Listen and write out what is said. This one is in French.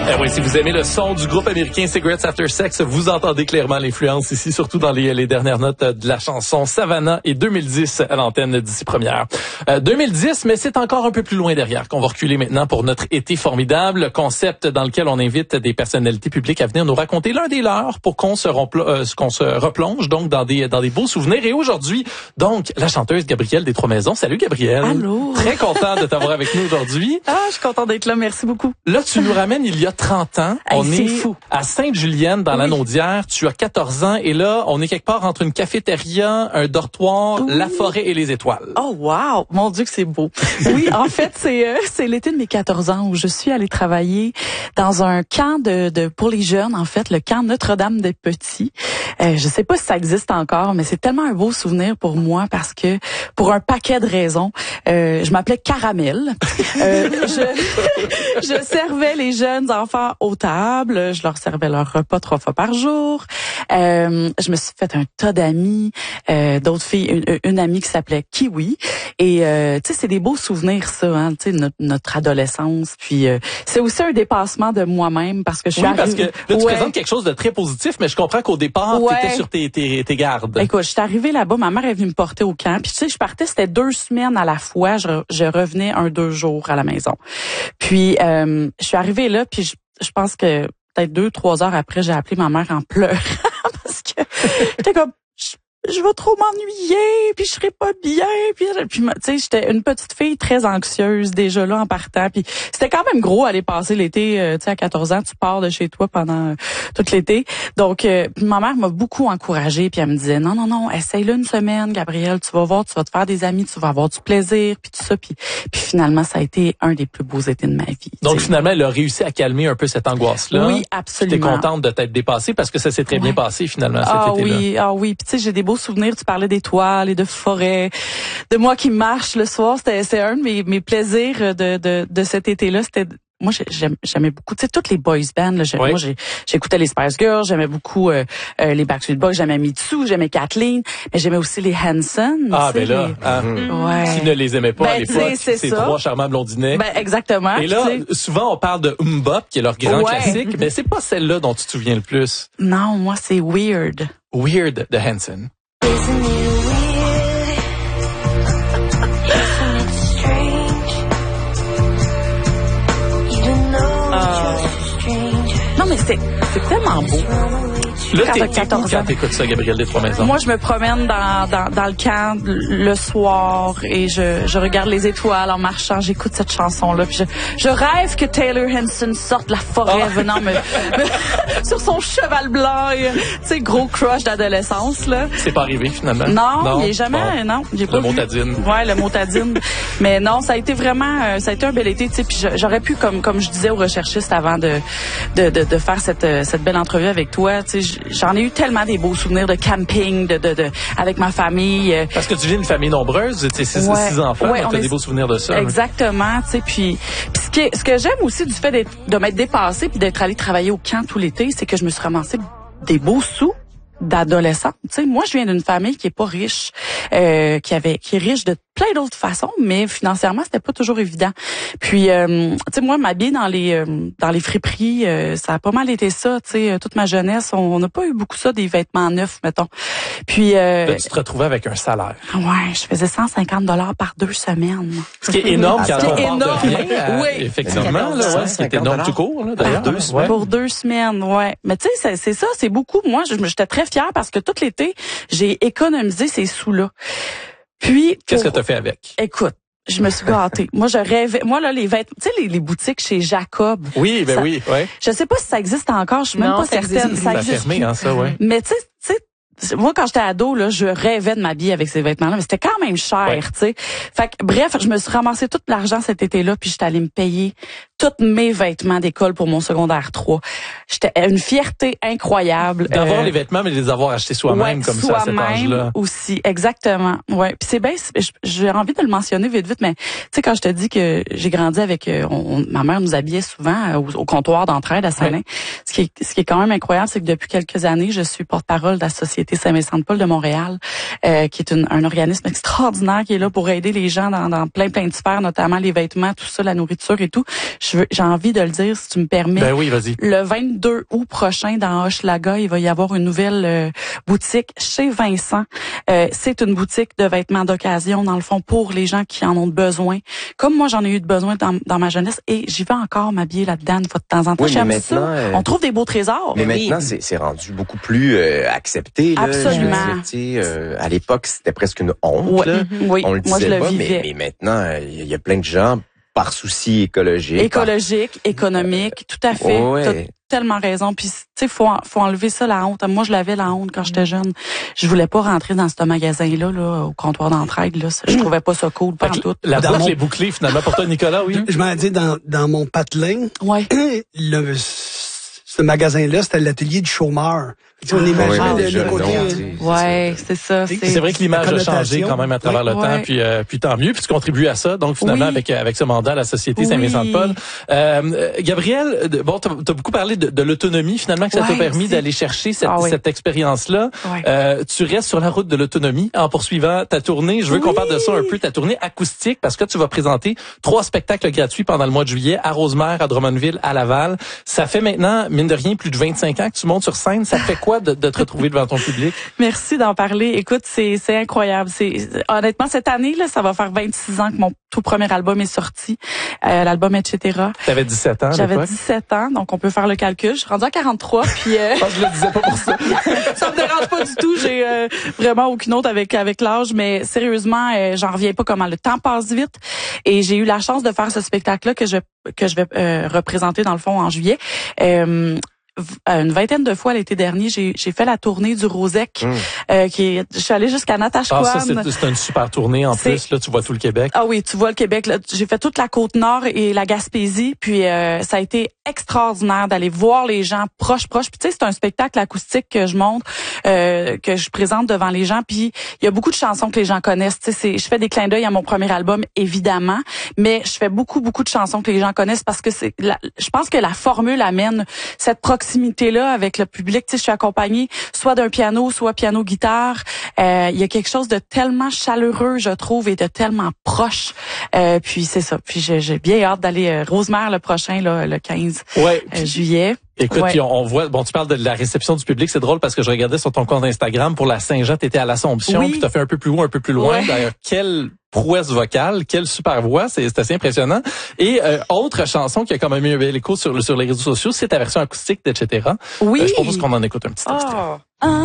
Eh oui, si vous aimez le son du groupe américain Cigarettes After Sex, vous entendez clairement l'influence ici, surtout dans les dernières notes de la chanson Savannah et 2010 à l'antenne d'ici première. 2010, mais c'est encore un peu plus loin derrière qu'on va reculer maintenant pour notre été formidable, concept dans lequel on invite des personnalités publiques à venir nous raconter l'un des leurs pour qu'on se replonge donc dans des beaux souvenirs. Et aujourd'hui, donc, la chanteuse Gabrielle des Trois-Maisons. Salut Gabrielle. Allô. Très content de t'avoir avec nous aujourd'hui. Ah, je suis contente d'être là. Merci beaucoup. Là, tu nous ramènes il y a 30 ans. Hey, on est fou. à Sainte-Julienne, dans la Naudière. Tu as 14 ans et là, on est quelque part entre une cafétéria, un dortoir, la forêt et les étoiles. Oh, wow! Mon Dieu que c'est beau. Oui, en fait, c'est l'été de mes 14 ans où je suis allée travailler dans un camp pour les jeunes, en fait, le camp Notre-Dame-des-Petits. Je sais pas si ça existe encore, mais c'est tellement un beau souvenir pour moi parce que, pour un paquet de raisons, je m'appelais Caramel. Je servais les jeunes enfants aux tables. Je leur servais leur repas 3 fois par jour. Je me suis fait un tas d'amis, d'autres filles, une amie qui s'appelait Kiwi. Et tu sais, c'est des beaux souvenirs ça, hein, tu sais, notre adolescence. Puis c'est aussi un dépassement de moi-même parce que je suis arrivée. Parce que là, tu présentes quelque chose de très positif, mais je comprends qu'au départ, t'étais sur tes gardes. Écoute, je suis arrivée là-bas, ma mère est venue me porter au camp. Puis tu sais, je partais, c'était 2 semaines à la fois. Je revenais 1-2 jours à la maison. Puis je suis arrivée là, puis je pense que peut-être 2-3 heures après, j'ai appelé ma mère en pleurant parce que j'étais comme je vais trop m'ennuyer, puis je serai pas bien, puis tu sais, j'étais une petite fille très anxieuse déjà là en partant, puis c'était quand même gros aller passer l'été, tu sais, à 14 ans, tu pars de chez toi pendant tout l'été. Donc ma mère m'a beaucoup encouragée, puis elle me disait non, essaye-le une semaine, Gabrielle, tu vas voir, tu vas te faire des amis, tu vas avoir du plaisir, puis tout ça, puis finalement ça a été un des plus beaux étés de ma vie. Donc finalement, elle a réussi à calmer un peu cette angoisse-là. Oui, absolument. Tu es contente de t'être dépassée parce que ça s'est très bien passé finalement cet été-là. Oui, puis tu sais, j'ai des beaux souvenirs, tu parlais d'étoiles et de forêts, de moi qui marche le soir, c'est un de mes plaisirs de cet été-là, c'était moi j'aimais beaucoup, tu sais, toutes les boys bands là, moi j'écoutais les Spice Girls, j'aimais beaucoup les Backstreet Boys, j'aimais Mitsu, j'aimais Kathleen, mais j'aimais aussi les Hanson. Ah ben là, qui ne les aimait pas à l'époque, ces 3 charmants blondinets. Ben exactement. Et là, souvent on parle de Mbop qui est leur grand classique, mais c'est pas celle-là dont tu te souviens le plus. Non, moi c'est Weird. Weird de Hanson. Non, mais c'est tellement beau. Là, quand t'écoutes ça, Gabrielle des Trois-Maisons? Moi, je me promène dans le camp le soir et je regarde les étoiles en marchant. J'écoute cette chanson-là. Puis je rêve que Taylor Hanson sorte de la forêt venant sur son cheval blanc. Tu sais, gros crush d'adolescence, là. C'est pas arrivé, finalement? Non, il est jamais, non. J'ai pas le motadine. Ouais, le motadine. Mais non, ça a été vraiment, ça a été un bel été, tu sais. Puis j'aurais pu, comme je disais aux recherchistes avant de faire cette belle entrevue avec toi, tu sais, j'en ai eu tellement des beaux souvenirs de camping, avec ma famille. Parce que tu viens d'une famille nombreuse, tu sais, 6 enfants, donc tu as des beaux souvenirs de ça. Exactement, tu sais, puis ce que j'aime aussi du fait de m'être dépassée puis d'être allée travailler au camp tout l'été, c'est que je me suis ramassée des beaux sous d'adolescente. Tu sais, moi, je viens d'une famille qui est pas riche, qui est riche de plein d'autres façons, mais financièrement, c'était pas toujours évident. Puis, tu sais, moi, m'habiller dans les friperies, ça a pas mal été ça. Tu sais, toute ma jeunesse, on n'a pas eu beaucoup ça, des vêtements neufs, mettons. Puis, là, tu te retrouvais avec un salaire. Ouais, je faisais 150 $ par 2 semaines. Ce qui est énorme quand on parle de rien. Oui, effectivement, là, ouais, ce qui est énorme tout court, là, d'ailleurs. Pour 2 semaines, ouais. Mais tu sais, c'est ça, c'est beaucoup. Moi, j'étais très fière parce que tout l'été, j'ai économisé ces sous-là. Puis, qu'est-ce que tu as fait avec? Écoute, je me suis gâtée. Moi, je rêvais. Moi, là, les vêtements, tu sais, les boutiques chez Jacob. Oui, ben oui, ouais. Je sais pas si ça existe encore. Je suis même pas certaine. Ça a fermé, hein, ça, ouais. Mais tu sais, moi, quand j'étais ado, là, je rêvais de m'habiller avec ces vêtements-là, mais c'était quand même cher, tu sais. Fait que, bref, je me suis ramassé tout l'argent cet été-là, puis j'étais allée me payer tous mes vêtements d'école pour mon secondaire 3. J'étais une fierté incroyable. D'avoir les vêtements, mais de les avoir achetés soi-même, comme ça, à cet âge-là. Aussi, exactement. Ouais. Puis c'est bien, j'ai envie de le mentionner vite, mais tu sais, quand je te dis que j'ai grandi avec, ma mère nous habillait souvent au comptoir d'entraide à Saint-Lin. Ce qui est quand même incroyable, c'est que depuis quelques années, je suis porte-parole de la Société Saint-Vincent-de-Paul de Montréal, qui est un organisme extraordinaire qui est là pour aider les gens dans plein de sphères, notamment les vêtements, tout ça, la nourriture et tout. J'ai envie de le dire, si tu me permets. Ben oui, vas-y. Le 22 août prochain, dans Hochelaga, il va y avoir une nouvelle boutique chez Vincent. C'est une boutique de vêtements d'occasion, dans le fond, pour les gens qui en ont besoin. Comme moi, j'en ai eu de besoin dans ma jeunesse, et j'y vais encore m'habiller là-dedans une fois de temps en temps. Oui, J'aime ça. On trouve des beaux trésors. Mais maintenant, c'est rendu beaucoup plus accepté. Là. Absolument. Je veux dire, à l'époque, c'était presque une honte. Ouais. Là. Oui, on le moi je disait le pas, vivais. mais maintenant, il y a plein de gens par souci écologique. Économique, tout à fait. Ouais. T'as tellement raison. Puis tu sais, faut enlever ça, la honte. Moi, je l'avais la honte quand j'étais jeune. Je voulais pas rentrer dans ce magasin-là, au comptoir d'entraide. Là, je trouvais pas ça cool, pas en tout. La boucle est bouclée finalement pour toi, Nicolas, oui. Je m'en dis dans mon patelin. Ouais. Ce magasin-là, c'était l'atelier du chômeur. On imagine le côté. Ouais, c'est ça. C'est vrai que l'image a changé quand même à travers le temps, puis tant mieux, puis tu contribues à ça. Donc finalement avec ce mandat à la Société Saint-Vincent-de-Paul. Gabrielle, bon, t'as beaucoup parlé de l'autonomie finalement que ça t'a permis d'aller chercher cette expérience-là. Tu restes sur la route de l'autonomie en poursuivant ta tournée. Je veux qu'on parle de ça un peu, ta tournée acoustique, parce que tu vas présenter 3 spectacles gratuits pendant le mois de juillet à Rosemère, à Drummondville, à Laval. Ça fait maintenant, mine de rien, plus de 25 ans que tu montes sur scène. Ça fait quoi de te retrouver devant ton public? Merci d'en parler. Écoute, c'est incroyable. Honnêtement, cette année, là, ça va faire 26 ans que mon tout premier album est sorti. L'album Etc. T'avais 17 ans. J'avais 17 ans, donc on peut faire le calcul. Je suis rendue à 43, puis je le disais pas pour ça. Ça me dérange pas du tout. J'ai vraiment aucune autre avec l'âge, mais sérieusement, j'en reviens pas comment le temps passe vite. Et j'ai eu la chance de faire ce spectacle-là que je vais représenter dans le fond en juillet. Une vingtaine de fois l'été dernier, j'ai fait la tournée du Rosec, je suis allée jusqu'à Natashquan. Ça c'est une super tournée en plus, là tu vois tout le Québec. Ah oui, tu vois le Québec, là, j'ai fait toute la Côte-Nord et la Gaspésie, puis ça a été extraordinaire d'aller voir les gens proches. Puis tu sais, c'est un spectacle acoustique que je montre, que je présente devant les gens, puis il y a beaucoup de chansons que les gens connaissent. Tu sais, je fais des clins d'œil à mon premier album évidemment, mais je fais beaucoup de chansons que les gens connaissent parce que je pense que la formule amène cette proximité-là avec le public. Tu sais, je suis accompagnée soit d'un piano, soit piano-guitare. Il y a quelque chose de tellement chaleureux, je trouve, et de tellement proche. Puis c'est ça. Puis j'ai bien hâte d'aller Rosemère le prochain, là, le 15 juillet. Écoute, puis on voit, bon, tu parles de la réception du public, c'est drôle parce que je regardais sur ton compte Instagram pour la Saint-Jean, t'étais à l'Assomption, puis t'as fait un peu plus haut, un peu plus loin. D'ailleurs, quelle prouesse vocale, quelle super voix, c'est assez impressionnant. Et autre chanson qui a quand même eu un bel écho sur les réseaux sociaux, c'est ta version acoustique d'Etc. Je propose qu'on en écoute un petit extrait.